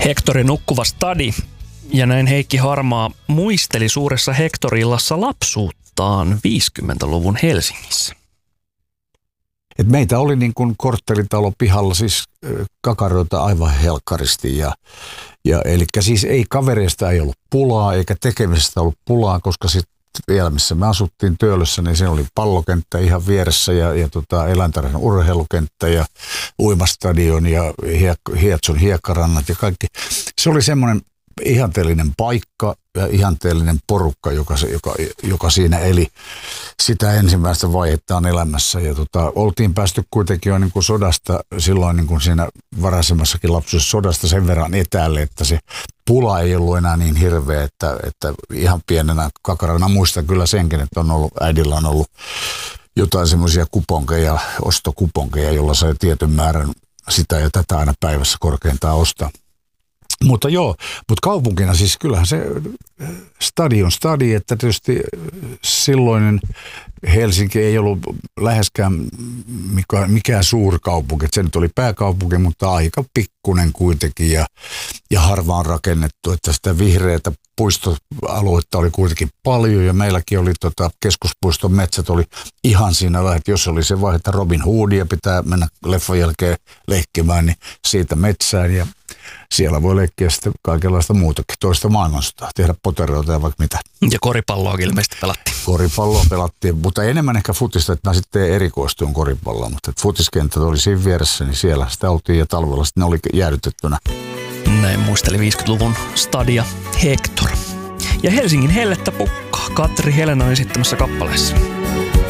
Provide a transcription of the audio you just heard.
Hektorin nukkuva stadi. Ja näin Heikki Harmaa muisteli suuressa Hektorillassa lapsuuttaan 50-luvun Helsingissä. Et meitä oli niin kuin korttelitalo pihalla siis kakaroita aivan helkkaristi. Eli siis ei kavereista ei ollut pulaa eikä tekemisestä ollut pulaa, koska sitten vielä missä me asuttiin Töölössä, niin se oli pallokenttä ihan vieressä ja eläintarhan urheilukenttä ja uimastadion ja Hietsun hiekkarannat ja kaikki. Se oli semmoinen ihanteellinen paikka ja ihanteellinen porukka, joka siinä eli sitä ensimmäistä vaihettaan elämässä. Ja oltiin päästy kuitenkin jo niin kuin sodasta, silloin niin kuin siinä varaisemmassakin lapsuudessa sodasta sen verran etäälle, että se pula ei ollut enää niin hirveä, että ihan pienenä kakarana muistan kyllä senkin, että äidillä on ollut jotain semmoisia kuponkeja, ostokuponkeja, jolla sai tietyn määrän sitä ja tätä aina päivässä korkeintaan ostaa. Mutta kaupunkina siis kyllähän se stadi, että tietysti silloinen Helsinki ei ollut läheskään mikään suurkaupunki. Se nyt oli pääkaupunki, mutta aika pikkunen kuitenkin ja harvaan rakennettu, että sitä vihreätä puistoaluetta oli kuitenkin paljon ja meilläkin oli keskuspuiston metsät oli ihan siinä vähän, että jos oli se vaihe, että Robin Hoodia pitää mennä leffan jälkeen leikkimään, niin siitä metsään ja siellä voi leikkiä sitten kaikenlaista muutakin, toista maailmansotaa, tehdä poteroita ja vaikka mitä. Ja koripalloa ilmeisesti pelattiin. Koripalloa pelattiin, mutta enemmän ehkä futista, että mä sitten erikoistuin koripalloa, mutta futiskenttä oli siinä vieressä, niin siellä sitä oltiin ja talvella sitten ne oli jäädytettynä. Näin muisteli 50-luvun stadia Hektor. Ja Helsingin hellettä pukkaa Katri Helenan esittämässä kappaleessa.